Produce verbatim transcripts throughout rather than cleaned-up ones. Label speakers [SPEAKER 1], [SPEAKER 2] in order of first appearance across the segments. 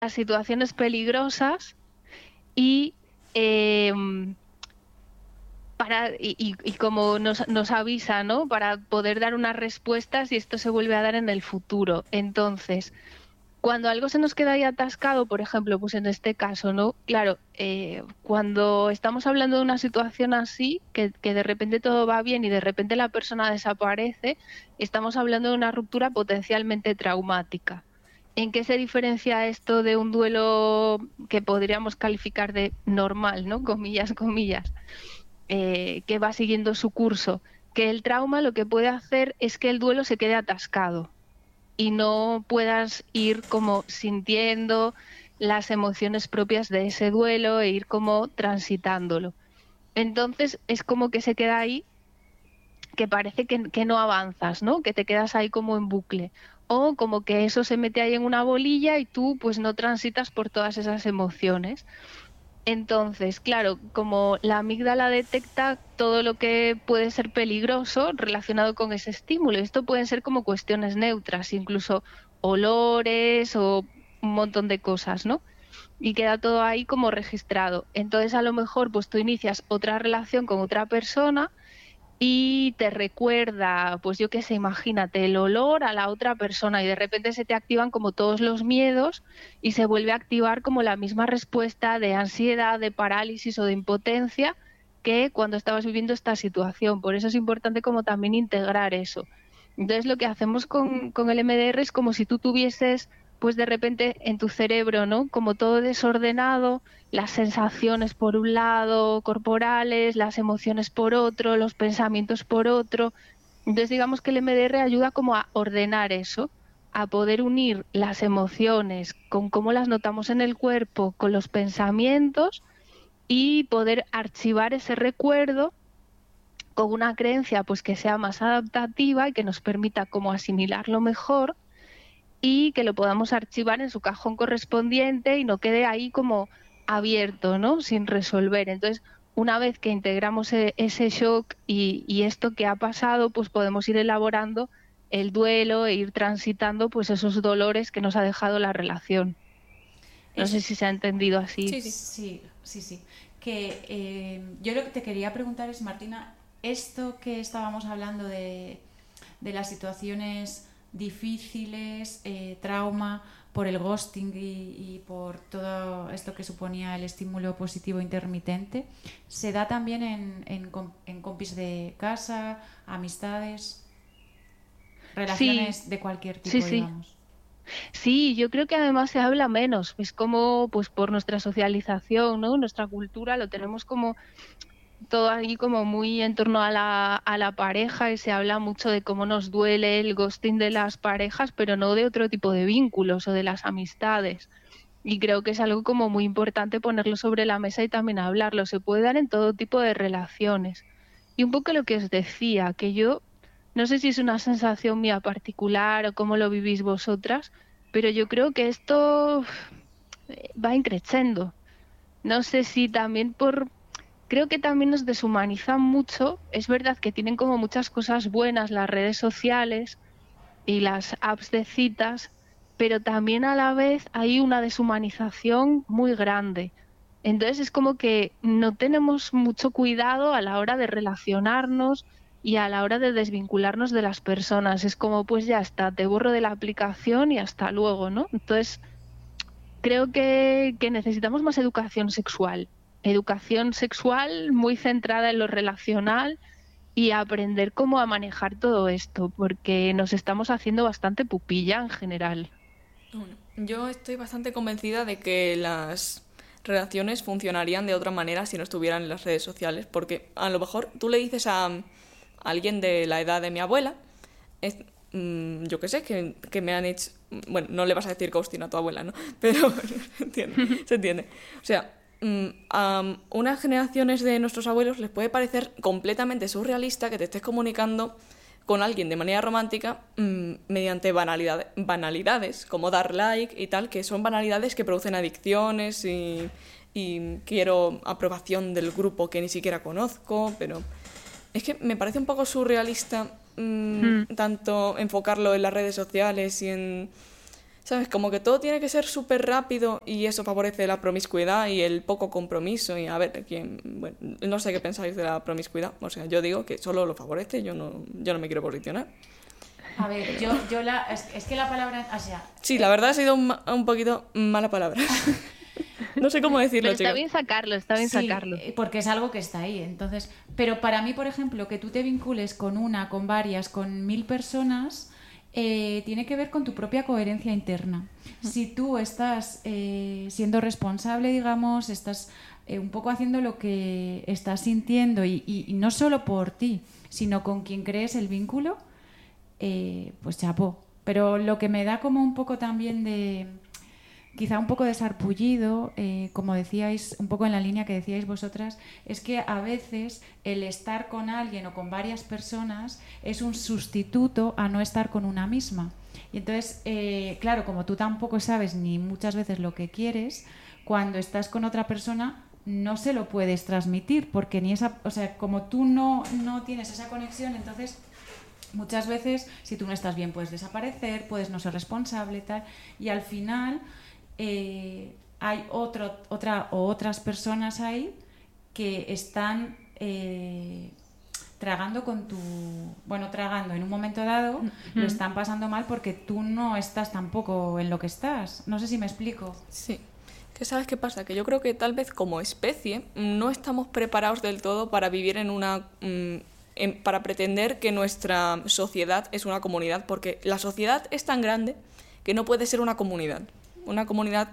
[SPEAKER 1] las situaciones peligrosas y... Eh, Para, y, y, y como nos, nos avisa, ¿no? Para poder dar unas respuestas y esto se vuelve a dar en el futuro. Entonces, cuando algo se nos queda ahí atascado, por ejemplo, pues en este caso, ¿no? Claro, eh, cuando estamos hablando de una situación así, que, que de repente todo va bien y de repente la persona desaparece, estamos hablando de una ruptura potencialmente traumática. ¿En qué se diferencia esto de un duelo que podríamos calificar de normal, ¿no? Comillas, comillas. Eh, que va siguiendo su curso, que el trauma lo que puede hacer es que el duelo se quede atascado y no puedas ir como sintiendo las emociones propias de ese duelo e ir como transitándolo. Entonces es como que se queda ahí, que parece que, que no avanzas, ¿no? Que te quedas ahí como en bucle. O como que eso se mete ahí en una bolilla y tú pues no transitas por todas esas emociones. Entonces, claro, como la amígdala detecta todo lo que puede ser peligroso relacionado con ese estímulo, esto pueden ser como cuestiones neutras, incluso olores o un montón de cosas, ¿no? Y queda todo ahí como registrado. Entonces, a lo mejor, pues tú inicias otra relación con otra persona y te recuerda, pues yo qué sé, imagínate, el olor a la otra persona y de repente se te activan como todos los miedos y se vuelve a activar como la misma respuesta de ansiedad, de parálisis o de impotencia que cuando estabas viviendo esta situación. Por eso es importante como también integrar eso. Entonces lo que hacemos con, con el M D R es como si tú tuvieses pues de repente en tu cerebro, ¿no? Como todo desordenado, las sensaciones por un lado, corporales, las emociones por otro, los pensamientos por otro. Entonces digamos que el M D R ayuda como a ordenar eso, a poder unir las emociones con cómo las notamos en el cuerpo, con los pensamientos y poder archivar ese recuerdo con una creencia pues que sea más adaptativa y que nos permita como asimilarlo mejor y que lo podamos archivar en su cajón correspondiente y no quede ahí como abierto, ¿no? Sin resolver. Entonces, una vez que integramos e- ese shock y, y esto que ha pasado, pues podemos ir elaborando el duelo e ir transitando pues esos dolores que nos ha dejado la relación. No sé
[SPEAKER 2] Es,
[SPEAKER 1] si se ha entendido así.
[SPEAKER 3] Sí, sí.
[SPEAKER 2] sí, sí, sí. Que eh, yo lo que te quería preguntar es, Martina, esto que estábamos hablando de, de las situaciones difíciles, eh, trauma, por el ghosting y, y por todo esto que suponía el estímulo positivo intermitente, ¿se da también en, en, com- en compis de casa, amistades,
[SPEAKER 1] Sí,
[SPEAKER 2] relaciones de cualquier
[SPEAKER 1] sí,
[SPEAKER 2] tipo,
[SPEAKER 1] sí.
[SPEAKER 2] digamos?
[SPEAKER 1] Sí, yo creo que además se habla menos. Es como, pues por nuestra socialización, ¿no? Nuestra cultura lo tenemos como todo ahí como muy en torno a la, a la pareja y se habla mucho de cómo nos duele el ghosting de las parejas, pero no de otro tipo de vínculos o de las amistades. Y creo que es algo como muy importante ponerlo sobre la mesa y también hablarlo. Se puede dar en todo tipo de relaciones. Y un poco lo que os decía, que yo no sé si es una sensación mía particular o cómo lo vivís vosotras, pero yo creo que esto uf, va increciendo. No sé si también por... Creo que también nos deshumanizan mucho. Es verdad que tienen como muchas cosas buenas las redes sociales y las apps de citas, pero también a la vez hay una deshumanización muy grande. Entonces es como que no tenemos mucho cuidado a la hora de relacionarnos y a la hora de desvincularnos de las personas. Es como, pues ya está, te borro de la aplicación y hasta luego, ¿no? Entonces creo que, que necesitamos más educación sexual. Educación sexual muy centrada en lo relacional y aprender cómo a manejar todo esto, porque nos estamos haciendo bastante pupilla en general.
[SPEAKER 3] Bueno, yo estoy bastante convencida de que las relaciones funcionarían de otra manera si no estuvieran en las redes sociales, porque a lo mejor tú le dices a, a alguien de la edad de mi abuela, es, mm, yo qué sé, que, que me han hecho... Bueno, no le vas a decir ghosting a tu abuela, ¿no? Pero se entiende, se entiende. O sea, mm, a unas generaciones de nuestros abuelos les puede parecer completamente surrealista que te estés comunicando con alguien de manera romántica mmm, mediante banalidad, banalidades, como dar like y tal, que son banalidades que producen adicciones y, y quiero aprobación del grupo que ni siquiera conozco, pero es que me parece un poco surrealista mmm,
[SPEAKER 1] Mm,
[SPEAKER 3] tanto enfocarlo en las redes sociales y en ¿Sabes? Como que todo tiene que ser súper rápido y eso favorece la promiscuidad y el poco compromiso. Y a ver, ¿quién? Bueno, no sé qué pensáis de la promiscuidad. O sea, yo digo que solo lo favorece, yo no, yo no me quiero posicionar.
[SPEAKER 2] A ver, yo, yo la, es, es que la palabra... O sea,
[SPEAKER 3] sí, la verdad ha sido un, un poquito mala palabra. No sé cómo decirlo,
[SPEAKER 1] pero está
[SPEAKER 3] chicos.
[SPEAKER 1] bien sacarlo, está bien
[SPEAKER 2] sí,
[SPEAKER 1] sacarlo.
[SPEAKER 2] Porque es algo que está ahí. Entonces, pero para mí, por ejemplo, que tú te vincules con una, con varias, con mil personas, eh, tiene que ver con tu propia coherencia interna. Si tú estás eh, siendo responsable, digamos, estás eh, un poco haciendo lo que estás sintiendo y, y, y no solo por ti, sino con quien crees el vínculo, eh, pues chapó. Pero lo que me da como un poco también de... quizá un poco de sarpullido, eh, como decíais, un poco en la línea que decíais vosotras, es que a veces el estar con alguien o con varias personas es un sustituto a no estar con una misma. Y entonces, eh, claro, como tú tampoco sabes ni muchas veces lo que quieres, cuando estás con otra persona no se lo puedes transmitir, porque ni esa, o sea, como tú no, no tienes esa conexión, entonces... muchas veces, si tú no estás bien, puedes desaparecer, puedes no ser responsable, tal, y al final eh, hay otro, otra o otras personas ahí que están eh, tragando con tu... bueno, tragando en un momento dado, mm-hmm. lo están pasando mal porque tú no estás tampoco en lo que estás. No sé si me explico.
[SPEAKER 3] Sí. ¿Qué sabes qué pasa? Que yo creo que tal vez como especie no estamos preparados del todo para vivir en una... Mmm, En, para pretender que nuestra sociedad es una comunidad, porque la sociedad es tan grande que no puede ser una comunidad. Una comunidad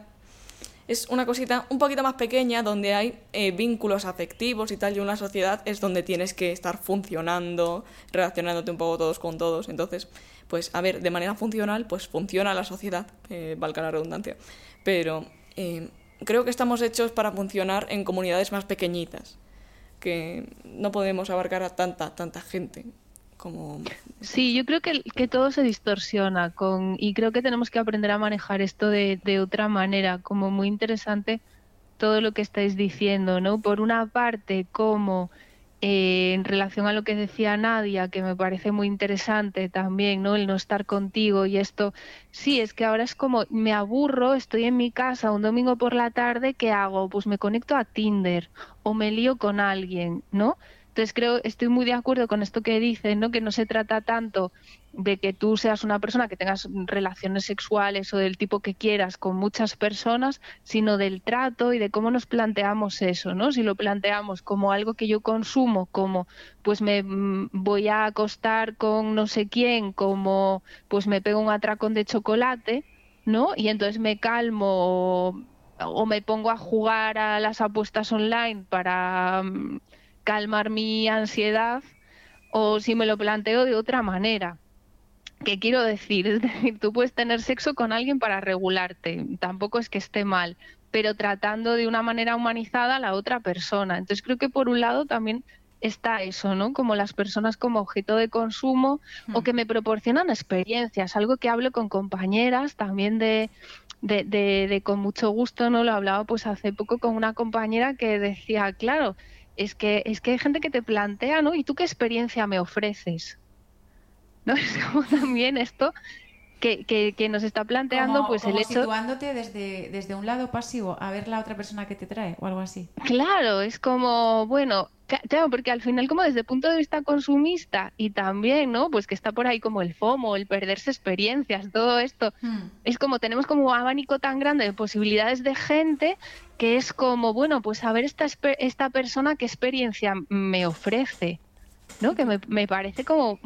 [SPEAKER 3] es una cosita un poquito más pequeña donde hay eh, vínculos afectivos y tal, y una sociedad es donde tienes que estar funcionando, relacionándote un poco todos con todos. Entonces, pues a ver, de manera funcional, pues funciona la sociedad, eh, valga la redundancia, pero eh, creo que estamos hechos para funcionar en comunidades más pequeñitas, que no podemos abarcar a tanta, tanta gente como...
[SPEAKER 1] Sí, yo creo que, que todo se distorsiona con, y creo que tenemos que aprender a manejar esto de, de otra manera, como muy interesante todo lo que estáis diciendo, ¿no? Por una parte, como eh, en relación a lo que decía Nadia, que me parece muy interesante también, ¿no? El no estar contigo y esto, sí, es que ahora es como, me aburro, estoy en mi casa un domingo por la tarde, ¿qué hago? Pues me conecto a Tinder o me lío con alguien, ¿no? Entonces creo, estoy muy de acuerdo con esto que dices, ¿no? Que no se trata tanto de que tú seas una persona que tengas relaciones sexuales o del tipo que quieras con muchas personas, sino del trato y de cómo nos planteamos eso, ¿no? Si lo planteamos como algo que yo consumo, como pues me voy a acostar con no sé quién, como pues me pego un atracón de chocolate, ¿no? Y entonces me calmo o, o me pongo a jugar a las apuestas online para calmar mi ansiedad, o si me lo planteo de otra manera. ¿Qué quiero decir? Es decir, tú puedes tener sexo con alguien para regularte, tampoco es que esté mal, pero tratando de una manera humanizada a la otra persona. Entonces creo que por un lado también está eso, ¿no? Como las personas como objeto de consumo mm. o que me proporcionan experiencias, algo que hablo con compañeras también de... De, de, de con mucho gusto, ¿no? Lo hablaba pues hace poco con una compañera que decía, claro, es que es que hay gente que te plantea, ¿no? ¿Y tú qué experiencia me ofreces? ¿No? Es como también esto que, que, que nos está planteando,
[SPEAKER 2] como,
[SPEAKER 1] pues
[SPEAKER 2] como
[SPEAKER 1] el hecho...
[SPEAKER 2] situándote desde, desde un lado pasivo a ver la otra persona que te trae o algo así.
[SPEAKER 1] Claro, es como, bueno, claro, porque al final como desde el punto de vista consumista y también, ¿no? Pues que está por ahí como el FOMO, el perderse experiencias, todo esto. Hmm. Es como tenemos como un abanico tan grande de posibilidades de gente que es como, bueno, pues a ver esta, esta persona qué experiencia me ofrece, ¿no? Que me, me parece como...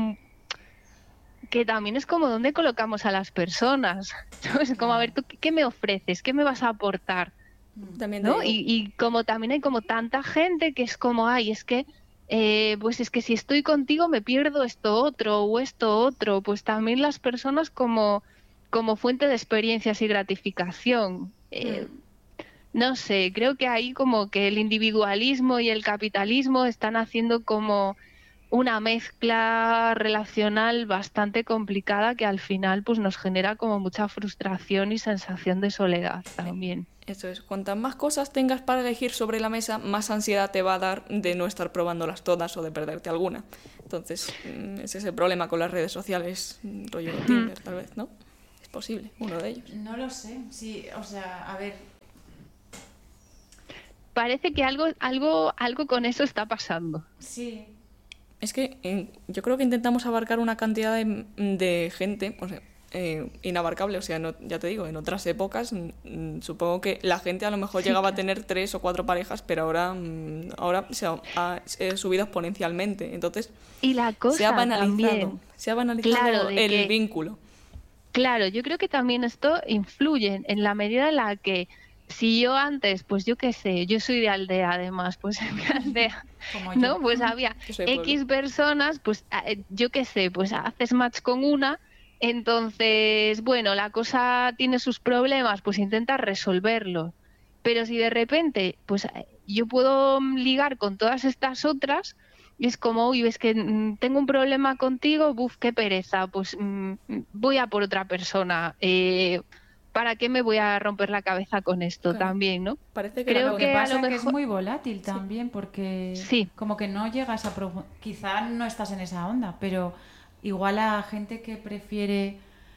[SPEAKER 1] que también es como dónde colocamos a las personas. Es como, a ver, ¿tú qué me ofreces? ¿Qué me vas a aportar?
[SPEAKER 3] También
[SPEAKER 1] ¿No? Y, y como también hay como tanta gente que es como, ay, es que eh, pues es que si estoy contigo me pierdo esto otro o esto otro. Pues también las personas como, como fuente de experiencias y gratificación. Eh, mm. No sé, creo que ahí como que el individualismo y el capitalismo están haciendo como una mezcla relacional bastante complicada que al final pues nos genera como mucha frustración y sensación de soledad también.
[SPEAKER 3] Eso es, cuantas más cosas tengas para elegir sobre la mesa, más ansiedad te va a dar de no estar probándolas todas o de perderte alguna. Entonces, ese es el problema con las redes sociales, rollo Tinder, tal vez, ¿no? posible, uno de ellos.
[SPEAKER 2] No lo sé, sí, o sea, a ver.
[SPEAKER 1] Parece que algo, algo, algo con eso está pasando.
[SPEAKER 2] Sí.
[SPEAKER 3] Es que eh, yo creo que intentamos abarcar una cantidad de, de gente, o sea, eh, inabarcable, o sea, no, ya te digo, en otras épocas mm, supongo que la gente a lo mejor
[SPEAKER 1] Sí,
[SPEAKER 3] llegaba
[SPEAKER 1] claro.
[SPEAKER 3] a tener tres o cuatro parejas, pero ahora, mm, ahora se ha, ha- se ha subido exponencialmente, entonces
[SPEAKER 1] Y la
[SPEAKER 3] se ha
[SPEAKER 1] cosa
[SPEAKER 3] banalizado,
[SPEAKER 1] también,
[SPEAKER 3] se ha banalizado
[SPEAKER 1] claro, de
[SPEAKER 3] el
[SPEAKER 1] que,
[SPEAKER 3] vínculo.
[SPEAKER 1] claro, yo creo que también esto influye en la medida en la que si yo antes, pues yo qué sé, yo soy de aldea además, pues en mi aldea,
[SPEAKER 2] Como yo.
[SPEAKER 1] ¿no? Pues había
[SPEAKER 3] Yo soy de pueblo.
[SPEAKER 1] X personas, pues a- eh, yo qué sé, pues haces match con una, entonces, bueno, la cosa tiene sus problemas, pues intenta resolverlo. Pero si de repente, pues eh, yo puedo mm, ligar con todas estas otras, y es como, uy, ves que mm, tengo un problema contigo, buf, qué pereza, pues mm, mm, voy a por otra persona. Eh, ¿para qué me voy a romper la cabeza con esto
[SPEAKER 3] Claro.
[SPEAKER 1] también, no?
[SPEAKER 3] Parece que la
[SPEAKER 1] Creo
[SPEAKER 2] Lo que
[SPEAKER 1] que a lo
[SPEAKER 2] pasa es que es
[SPEAKER 1] mejor
[SPEAKER 2] muy volátil
[SPEAKER 3] Sí.
[SPEAKER 2] también, porque
[SPEAKER 1] sí,
[SPEAKER 2] como que no llegas a profu- quizá no estás en esa onda, pero igual a gente que prefiere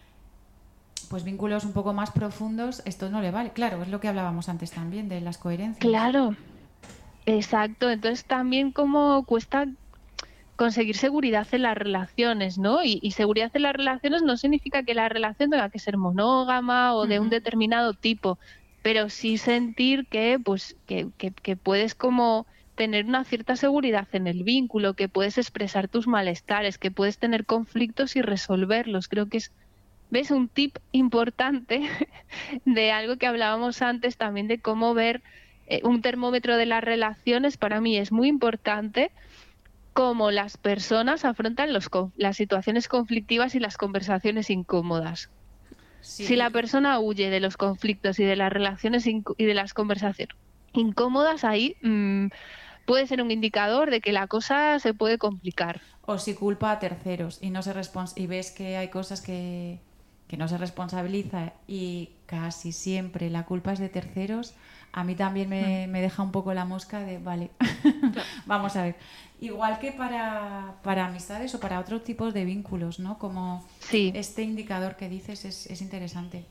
[SPEAKER 2] pues vínculos un poco más profundos, esto no le vale. Claro, es lo que hablábamos antes también de las coherencias.
[SPEAKER 1] claro, exacto. Entonces también como cuesta conseguir seguridad en las relaciones, ¿no? Y, y seguridad en las relaciones no significa que la relación tenga que ser monógama o de un
[SPEAKER 2] Ujú.
[SPEAKER 1] determinado tipo, pero sí sentir que, pues, que, que, que puedes como tener una cierta seguridad en el vínculo, que puedes expresar tus malestares, que puedes tener conflictos y resolverlos. Creo que es, ¿ves? Un tip importante de algo que hablábamos antes también de cómo ver eh, un termómetro de las relaciones. Para mí es muy importante cómo las personas afrontan los, conf- las situaciones conflictivas y las conversaciones incómodas.
[SPEAKER 2] Sí,
[SPEAKER 1] Si la
[SPEAKER 2] y-
[SPEAKER 1] persona huye de los conflictos y de las relaciones inc- y de las conversaciones incómodas, ahí mm, puede ser un indicador de que la cosa se puede complicar.
[SPEAKER 2] o si culpa a terceros y no se respons- y ves que hay cosas que, que no se responsabiliza y casi siempre la culpa es de terceros, a mí también me, me deja un poco la mosca de, vale, vamos a ver. Igual que para, para amistades o para otros tipos de vínculos, ¿no? Como
[SPEAKER 1] Sí.
[SPEAKER 2] este indicador que dices es, es interesante.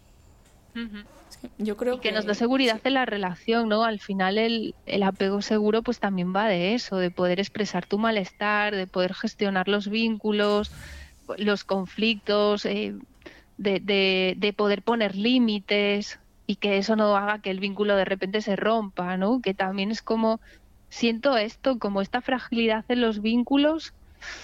[SPEAKER 3] Es que yo creo
[SPEAKER 1] Y que nos da
[SPEAKER 3] que
[SPEAKER 1] seguridad
[SPEAKER 3] sí.
[SPEAKER 1] en la relación, ¿no? Al final el, el apego seguro pues también va de eso, de poder expresar tu malestar, de poder gestionar los vínculos, los conflictos, eh, de, de, de poder poner límites y que eso no haga que el vínculo de repente se rompa, ¿no? Que también es como, siento esto, como esta fragilidad en los vínculos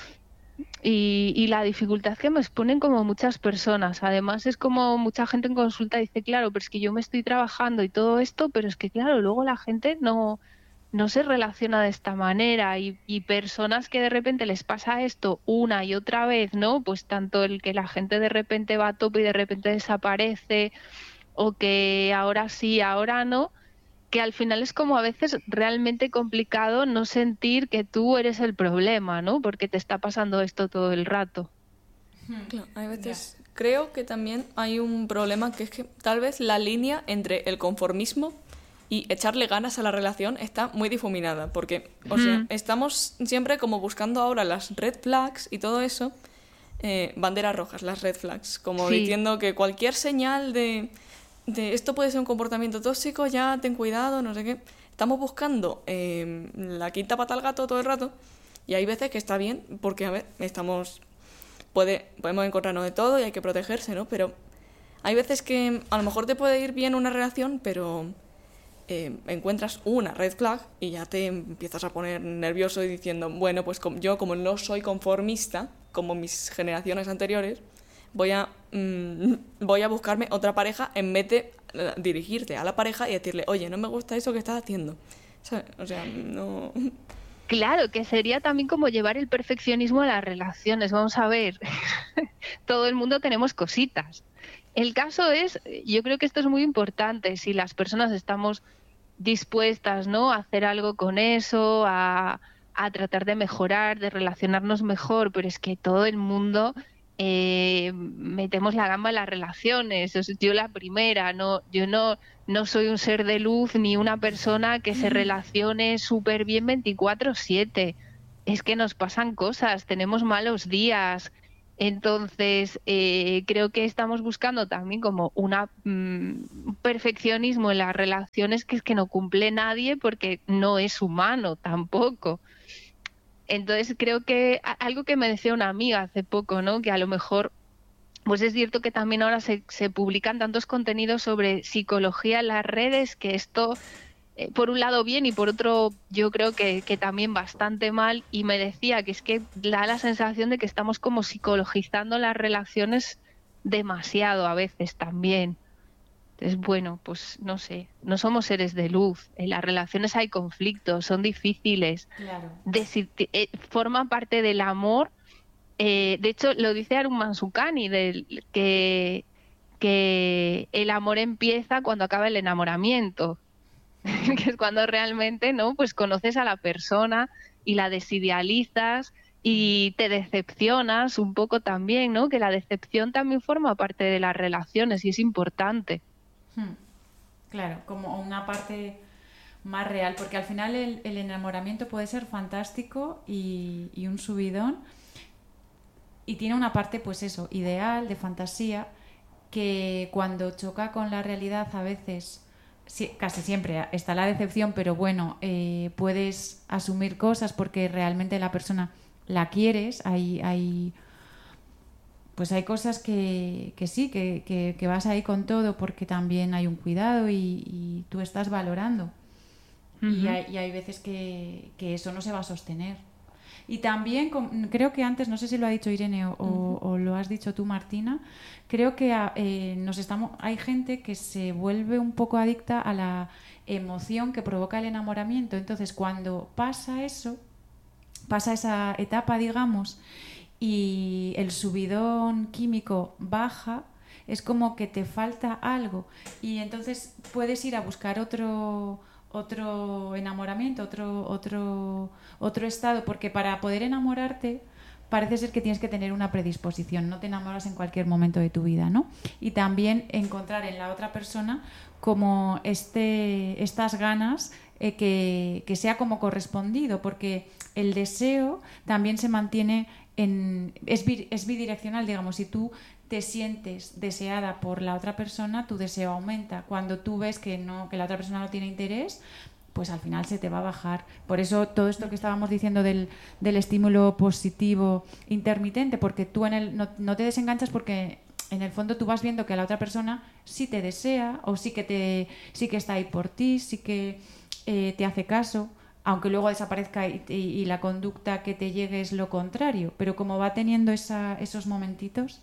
[SPEAKER 1] y, y la dificultad que me exponen como muchas personas. Además es como mucha gente en consulta dice, claro, pero es que yo me estoy trabajando y todo esto, pero es que claro, luego la gente no, no se relaciona de esta manera y, y personas que de repente les pasa esto una y otra vez, ¿no? Pues tanto el que la gente de repente va a tope y de repente desaparece o que ahora sí, ahora no, que al final es como a veces realmente complicado no sentir que tú eres el problema, ¿no? Porque te está pasando esto todo el rato.
[SPEAKER 3] Claro, hay veces creo que también hay un problema que es que tal vez la línea entre el conformismo y echarle ganas a la relación está muy difuminada, porque o sea,
[SPEAKER 1] Mm.
[SPEAKER 3] estamos siempre como buscando ahora las red flags y todo eso, eh, banderas rojas, las red flags, como
[SPEAKER 1] Sí.
[SPEAKER 3] diciendo que cualquier señal de, de esto puede ser un comportamiento tóxico, ya ten cuidado, no sé qué. Estamos buscando eh, la quinta pata al gato todo el rato y hay veces que está bien porque a ver, estamos puede podemos encontrarnos de todo y hay que protegerse, ¿no? Pero hay veces que a lo mejor te puede ir bien una relación, pero eh, encuentras una red flag y ya te empiezas a poner nervioso y diciendo, bueno, pues com- yo como no soy conformista, como mis generaciones anteriores, voy a, mm, voy a buscarme otra pareja en vez de eh, dirigirte a la pareja y decirle, oye, no me gusta eso que estás haciendo. ¿Sabes? O sea, no...
[SPEAKER 1] Claro, que sería también como llevar el perfeccionismo a las relaciones. Vamos a ver, todo el mundo tenemos cositas. El caso es, yo creo que esto es muy importante, si las personas estamos dispuestas, ¿no?, a hacer algo con eso, a, a tratar de mejorar, de relacionarnos mejor, pero es que todo el mundo eh, metemos la gamba en las relaciones. O sea, yo la primera, no, yo no, no soy un ser de luz ni una persona que se relacione súper bien veinticuatro siete. Es que nos pasan cosas, tenemos malos días, Entonces, eh, creo que estamos buscando también como una, mm, un perfeccionismo en las relaciones que es que no cumple nadie porque no es humano tampoco. Entonces, creo que a- algo que me decía una amiga hace poco, ¿no? Que a lo mejor, pues es cierto que también ahora se, se publican tantos contenidos sobre psicología en las redes que esto eh, por un lado bien y por otro yo creo que, que también bastante mal, y me decía que es que da la sensación de que estamos como psicologizando las relaciones demasiado a veces también. Entonces, bueno, pues no sé, no somos seres de luz, en las relaciones hay conflictos, son difíciles,
[SPEAKER 2] Claro.
[SPEAKER 1] desi- eh, forman parte del amor. Eh, de hecho, lo dice Arun Mansukani, del, que, que el amor empieza cuando acaba el enamoramiento. Que es cuando realmente, ¿no? Pues conoces a la persona y la desidealizas y te decepcionas un poco también, ¿no? Que la decepción también forma parte de las relaciones y es importante.
[SPEAKER 2] Hmm. Claro, como una parte más real, porque al final el, el enamoramiento puede ser fantástico y, y un subidón, y tiene una parte, pues eso, ideal, de fantasía, que cuando choca con la realidad a veces, sí, casi siempre está la decepción, pero bueno, eh, puedes asumir cosas porque realmente la persona la quieres, hay, hay pues hay cosas que, que sí, que, que, que vas ahí con todo porque también hay un cuidado y, y tú estás valorando. Y
[SPEAKER 1] Ujú.
[SPEAKER 2] hay, y hay veces que, que eso no se va a sostener. Y también, com- creo que antes, no sé si lo ha dicho Irene o, o- o lo has dicho tú, Martina, creo que a- eh, nos estamos, hay gente que se vuelve un poco adicta a la emoción que provoca el enamoramiento. Entonces, cuando pasa eso, pasa esa etapa, digamos, y el subidón químico baja, es como que te falta algo y entonces puedes ir a buscar otro otro enamoramiento, otro otro otro estado, porque para poder enamorarte parece ser que tienes que tener una predisposición, no te enamoras en cualquier momento de tu vida, ¿no? Y también encontrar en la otra persona como este estas ganas eh, que, que sea como correspondido, porque el deseo también se mantiene en, es, bi, es bidireccional, digamos, si tú te sientes deseada por la otra persona, tu deseo aumenta. Cuando tú ves que no, que la otra persona no tiene interés, pues al final se te va a bajar. Por eso todo esto que estábamos diciendo del, del estímulo positivo intermitente, porque tú en el, no, no te desenganchas porque en el fondo tú vas viendo que la otra persona sí te desea o sí que, te, sí que está ahí por ti, sí que eh, te hace caso, aunque luego desaparezca y, y, y la conducta que te llegue es lo contrario, pero como va teniendo esa, esos momentitos.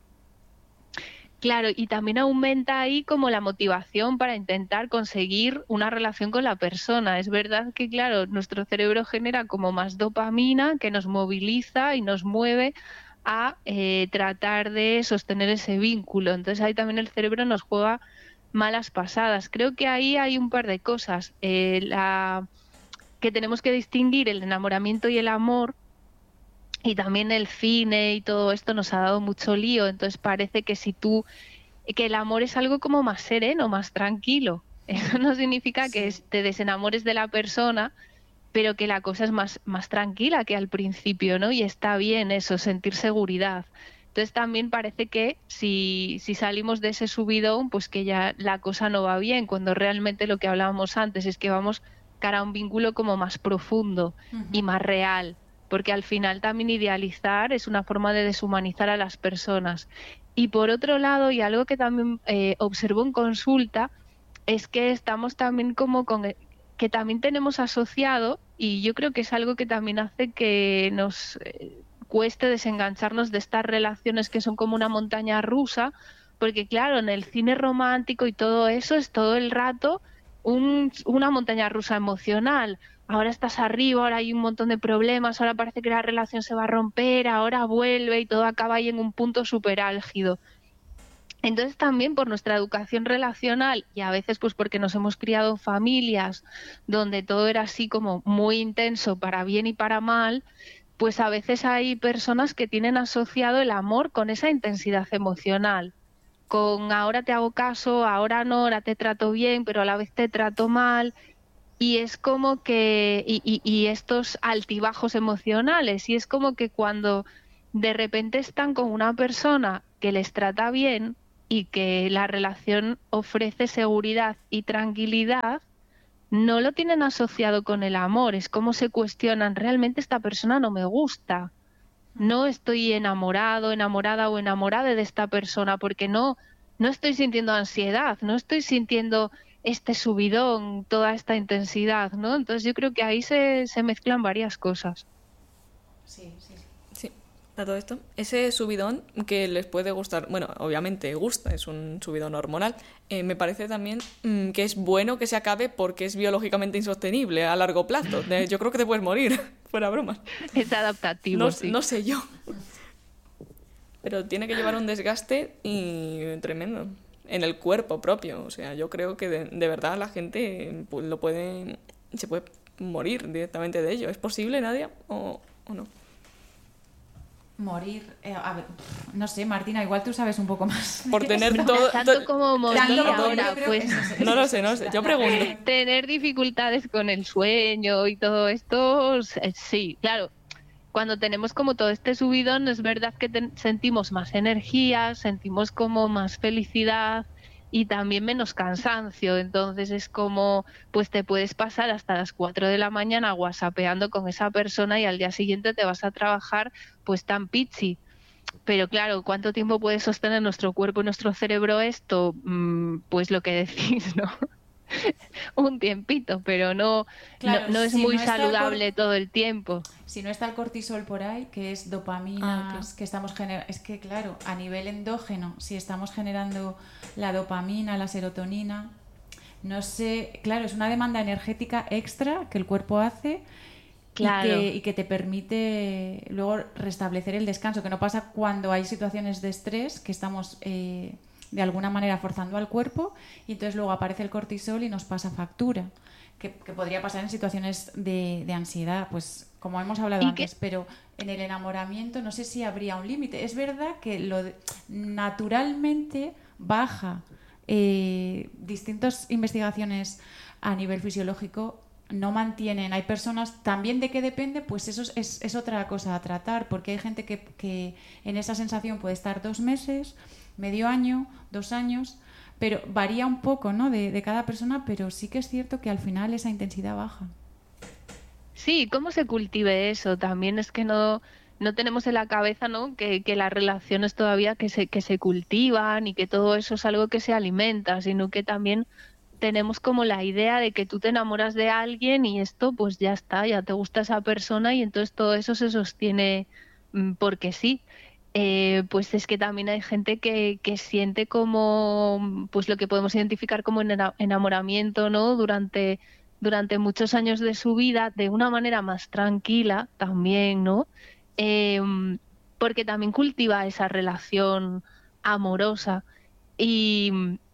[SPEAKER 1] Claro, y también aumenta ahí como la motivación para intentar conseguir una relación con la persona. Es verdad que, claro, nuestro cerebro genera como más dopamina que nos moviliza y nos mueve a eh, tratar de sostener ese vínculo. Entonces ahí también el cerebro nos juega malas pasadas. Creo que ahí hay un par de cosas. Eh, la, que tenemos que distinguir el enamoramiento y el amor. Y también el cine y todo esto nos ha dado mucho lío. Entonces parece que si tú que el amor es algo como más sereno, más tranquilo. Eso no significa que
[SPEAKER 2] Sí.
[SPEAKER 1] es- te desenamores de la persona, pero que la cosa es más, más tranquila que al principio, ¿no? Y está bien eso, sentir seguridad. Entonces también parece que si, si salimos de ese subidón, pues que ya la cosa no va bien, cuando realmente lo que hablábamos antes es que vamos cara a un vínculo como más profundo y
[SPEAKER 2] Ujú.
[SPEAKER 1] más real, porque al final también idealizar es una forma de deshumanizar a las personas. Y por otro lado, y algo que también eh, observo en consulta, es que estamos también como con e- que también tenemos asociado, y yo creo que es algo que también hace que nos eh, cueste desengancharnos de estas relaciones que son como una montaña rusa, porque claro, en el cine romántico y todo eso es todo el rato un- una montaña rusa emocional. Ahora estás arriba, ahora hay un montón de problemas, ahora parece que la relación se va a romper, ahora vuelve y todo acaba ahí en un punto súper álgido. Entonces también por nuestra educación relacional y a veces pues porque nos hemos criado en familias donde todo era así como muy intenso para bien y para mal, pues a veces hay personas que tienen asociado el amor con esa intensidad emocional, con ahora te hago caso, ahora no, ahora te trato bien, pero a la vez te trato mal. Y es como que, y, y, y estos altibajos emocionales, y es como que cuando de repente están con una persona que les trata bien y que la relación ofrece seguridad y tranquilidad, no lo tienen asociado con el amor. Es como se cuestionan, realmente esta persona no me gusta. No estoy enamorado, enamorada o enamorada de esta persona porque no, no estoy sintiendo ansiedad, no estoy sintiendo este subidón, toda esta intensidad, ¿no? Entonces yo creo que ahí se, se mezclan varias cosas.
[SPEAKER 2] Sí, sí, sí.
[SPEAKER 3] Sí, a todo esto. Ese subidón que les puede gustar, bueno, obviamente gusta, es un subidón hormonal, eh, me parece también mmm, que es bueno que se acabe porque es biológicamente insostenible a largo plazo. De- yo creo que te puedes morir, fuera bromas.
[SPEAKER 1] Es adaptativo,
[SPEAKER 3] No,
[SPEAKER 1] sí.
[SPEAKER 3] no sé yo. Pero tiene que llevar un desgaste y tremendo en el cuerpo propio. O sea, yo creo que de, de verdad la gente pues, lo puede, se puede morir directamente de ello. ¿Es posible, Nadia, o, o no?
[SPEAKER 2] Morir, eh, a ver, no sé, Martina, igual tú sabes un poco más.
[SPEAKER 3] Por tener todo...
[SPEAKER 1] Tanto
[SPEAKER 3] to-
[SPEAKER 1] como morir
[SPEAKER 2] Tanto como
[SPEAKER 1] ahora,
[SPEAKER 2] yo creo
[SPEAKER 1] pues
[SPEAKER 2] que eso es-
[SPEAKER 3] No lo sé, no lo sé. Yo pregunto.
[SPEAKER 1] tener dificultades con el sueño y todo esto, eh, sí, claro. Cuando tenemos como todo este subidón, es verdad que ten- sentimos más energía, sentimos como más felicidad y también menos cansancio. Entonces es como, pues te puedes pasar hasta las cuatro de la mañana whatsappeando con esa persona y al día siguiente te vas a trabajar pues tan pichi. Pero claro, ¿cuánto tiempo puede sostener nuestro cuerpo y nuestro cerebro esto? Mm, pues lo que decís, ¿no? Un tiempito, pero no, no,
[SPEAKER 2] Claro,
[SPEAKER 1] no es
[SPEAKER 2] si
[SPEAKER 1] muy
[SPEAKER 2] no está el cor-
[SPEAKER 1] saludable todo el tiempo.
[SPEAKER 2] Si no está el cortisol por ahí, que es dopaminas
[SPEAKER 3] Ah, claro.
[SPEAKER 2] que estamos generando, es que claro, a nivel endógeno, si estamos generando la dopamina, la serotonina, no sé, claro, es una demanda energética extra que el cuerpo hace
[SPEAKER 1] Claro.
[SPEAKER 2] y, que, y que te permite luego restablecer el descanso, que no pasa cuando hay situaciones de estrés que estamos eh, de alguna manera forzando al cuerpo y entonces luego aparece el cortisol y nos pasa factura. Que, que podría pasar en situaciones de, de ansiedad, pues como hemos hablado
[SPEAKER 1] ¿Y
[SPEAKER 2] antes,
[SPEAKER 1] qué?
[SPEAKER 2] pero en el enamoramiento no sé si habría un límite. Es verdad que lo de- naturalmente baja. Eh, distintas investigaciones a nivel fisiológico no mantienen. Hay personas, también de qué depende, pues eso es, es, es otra cosa a tratar, porque hay gente que, que en esa sensación puede estar dos meses, medio año, dos años, pero varía un poco, ¿no? de, de cada persona, pero sí que es cierto que al final esa intensidad baja.
[SPEAKER 1] Sí, ¿cómo se cultive eso? También es que no, no tenemos en la cabeza, ¿no? Que, que las relaciones todavía que se, que se cultivan y que todo eso es algo que se alimenta, sino que también tenemos como la idea de que tú te enamoras de alguien y esto pues ya está, ya te gusta esa persona y entonces todo eso se sostiene mm, porque sí. Eh, pues es que también hay gente que, que siente como mm, pues lo que podemos identificar como ena- enamoramiento, ¿no? Durante, durante muchos años de su vida, de una manera más tranquila también, ¿no? Em, porque también cultiva esa relación amorosa. Y,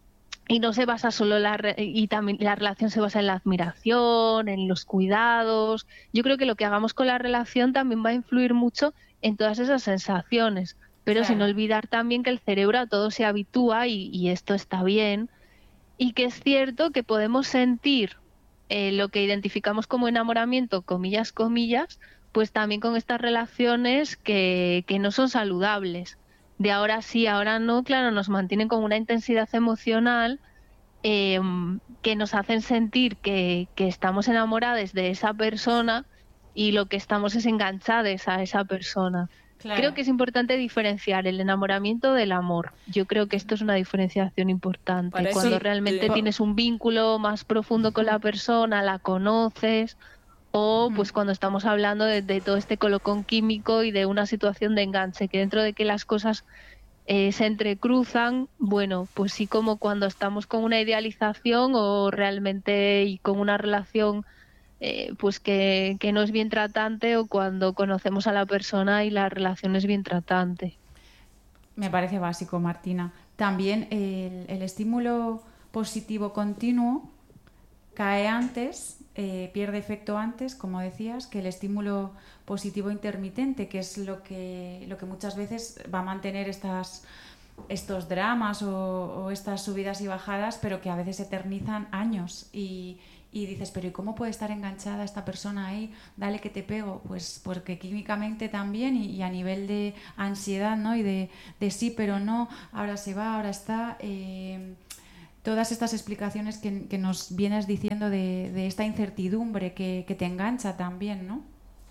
[SPEAKER 1] y no se basa solo la re- y también la relación se basa en la admiración, en los cuidados. Yo creo que lo que hagamos con la relación también va a influir mucho en todas esas sensaciones, pero sin
[SPEAKER 2] Claro.
[SPEAKER 1] olvidar también que el cerebro a todo se habitúa y, y esto está bien y que es cierto que podemos sentir eh, lo que identificamos como enamoramiento, comillas, comillas, pues también con estas relaciones que, que no son saludables. De ahora sí, ahora no, claro, nos mantienen con una intensidad emocional eh, que nos hacen sentir que, que estamos enamorados de esa persona y lo que estamos es enganchados a esa persona.
[SPEAKER 2] Claro.
[SPEAKER 1] Creo que es importante diferenciar el enamoramiento del amor. Yo creo que esto es una diferenciación importante.
[SPEAKER 3] Para eso
[SPEAKER 1] Cuando
[SPEAKER 3] el-
[SPEAKER 1] realmente
[SPEAKER 3] le-
[SPEAKER 1] tienes un vínculo más profundo con la persona, la conoces, o pues cuando estamos hablando de, de todo este colocón químico y de una situación de enganche, que dentro de que las cosas eh, se entrecruzan, bueno, pues sí como cuando estamos con una idealización o realmente y con una relación eh, pues que, que no es bien tratante o cuando conocemos a la persona y la relación es bien tratante.
[SPEAKER 2] Me parece básico, Martina. También el, el estímulo positivo continuo cae antes, eh, pierde efecto antes, como decías, que el estímulo positivo intermitente, que es lo que, lo que muchas veces va a mantener estas estos dramas o, o estas subidas y bajadas, pero que a veces eternizan años y, y dices, pero ¿y cómo puede estar enganchada esta persona ahí? Dale que te pego. Pues porque químicamente también y, y a nivel de ansiedad, ¿no? Y de, de sí, pero no, ahora se va, ahora está... Eh, todas estas explicaciones que, que nos vienes diciendo de, de esta incertidumbre que, que te engancha también, ¿no?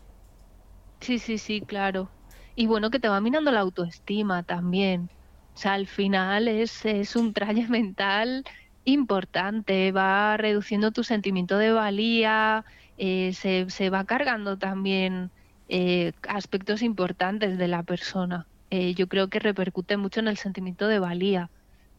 [SPEAKER 1] Sí, sí, sí, claro. Y bueno, que te va minando la autoestima también. O sea, al final es, es un traje mental importante, va reduciendo tu sentimiento de valía, eh, se, se va cargando también eh, aspectos importantes de la persona. Eh, yo creo que repercute mucho en el sentimiento de valía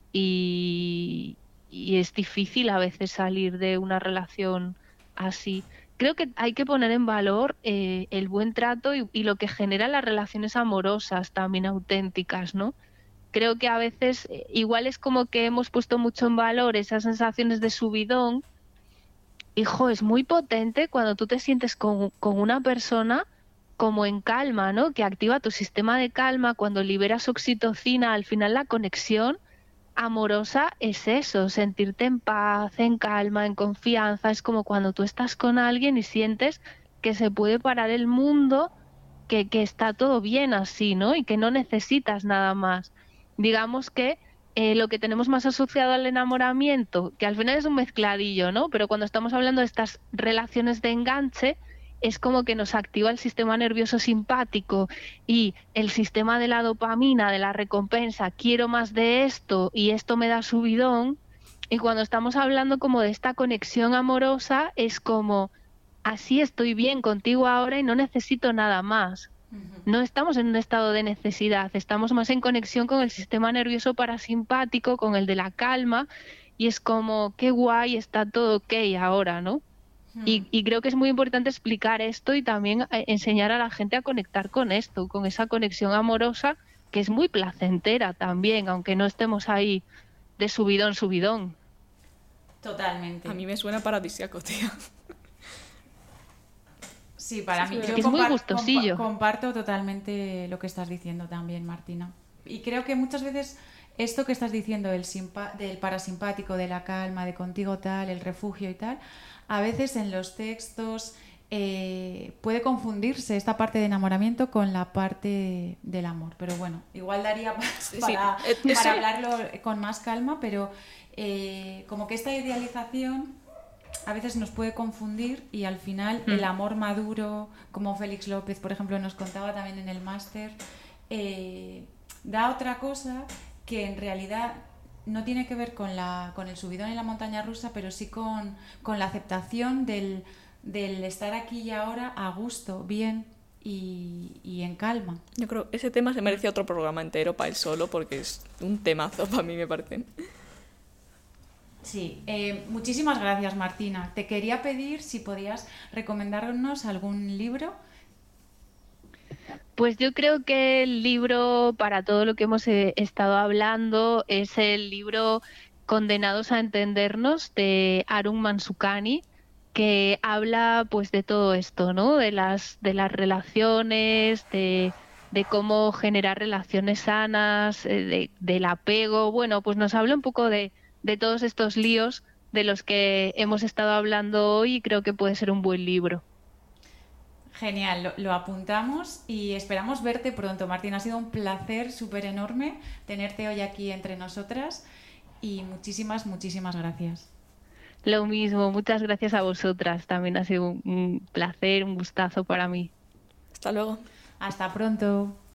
[SPEAKER 1] y, y es difícil a veces salir de una relación así. Creo que hay que poner en valor eh, el buen trato y, y lo que genera las relaciones amorosas también auténticas, ¿no? Creo que a veces eh, igual es como que hemos puesto mucho en valor esas sensaciones de subidón. Hijo, es muy potente cuando tú te sientes con, con una persona como en calma, ¿no? Que activa tu sistema de calma, cuando liberas oxitocina, al final la conexión amorosa es eso, sentirte en paz, en calma, en confianza. Es como cuando tú estás con alguien y sientes que se puede parar el mundo, que, que está todo bien así, ¿no? Y que no necesitas nada más. Digamos que eh, lo que tenemos más asociado al enamoramiento, que al final es un mezcladillo, ¿no? Pero cuando estamos hablando de estas relaciones de enganche, es como que nos activa el sistema nervioso simpático y el sistema de la dopamina, de la recompensa, quiero más de esto y esto me da subidón. Y cuando estamos hablando como de esta conexión amorosa, es como, así estoy bien contigo ahora y no necesito nada más. No estamos en un estado de necesidad, estamos más en conexión con el sistema nervioso parasimpático, con el de la calma, y es como, qué guay, está todo ok ahora, ¿no? Y, y creo que es muy importante explicar esto y también eh, enseñar a la gente a conectar con esto, con esa conexión amorosa que es muy placentera también, aunque no estemos ahí de subidón, subidón.
[SPEAKER 2] Totalmente.
[SPEAKER 3] A mí me suena paradisíaco, tía.
[SPEAKER 2] Sí, para
[SPEAKER 3] Sí,
[SPEAKER 2] mí
[SPEAKER 3] sí,
[SPEAKER 2] yo
[SPEAKER 1] es muy
[SPEAKER 2] compar-
[SPEAKER 1] gustosillo.
[SPEAKER 2] compa- comparto totalmente lo que estás diciendo también, Martina. Y creo que muchas veces esto que estás diciendo del, simpa- del parasimpático, de la calma, de contigo tal, el refugio y tal, a veces en los textos eh, puede confundirse esta parte de enamoramiento con la parte del amor. Pero bueno, igual daría pa-
[SPEAKER 3] Sí,
[SPEAKER 2] para,
[SPEAKER 3] eh,
[SPEAKER 2] para
[SPEAKER 3] ese-
[SPEAKER 2] hablarlo con más calma, pero eh, como que esta idealización a veces nos puede confundir y al final
[SPEAKER 1] Mm.
[SPEAKER 2] el amor maduro, como Félix López, por ejemplo, nos contaba también en el máster, eh, da otra cosa que en realidad no tiene que ver con, la, con el subidón en la montaña rusa, pero sí con, con la aceptación del, del estar aquí y ahora a gusto, bien y, y en calma.
[SPEAKER 3] Yo creo que ese tema se merece otro programa entero para él solo porque es un temazo para mí, me parece.
[SPEAKER 2] Sí, eh, muchísimas gracias, Martina. Te quería pedir si podías recomendarnos algún libro.
[SPEAKER 1] Pues yo creo que el libro, para todo lo que hemos eh, estado hablando, es el libro Condenados a entendernos de Arun Mansukani, que habla pues de todo esto, ¿no? De las, de las relaciones, de, de cómo generar relaciones sanas, eh, de- del apego. Bueno, pues nos habla un poco de, de todos estos líos de los que hemos estado hablando hoy y creo que puede ser un buen libro.
[SPEAKER 2] Genial, lo, lo apuntamos y esperamos verte pronto, Martín. Ha sido un placer súper enorme tenerte hoy aquí entre nosotras y muchísimas, muchísimas gracias.
[SPEAKER 1] Lo mismo, muchas gracias a vosotras. También ha sido un un placer, un gustazo para mí.
[SPEAKER 3] Hasta luego.
[SPEAKER 2] Hasta pronto.